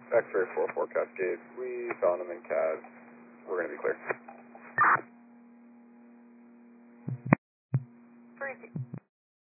X-ray 44 Cascade. We found them in CAD. We're going to be clear.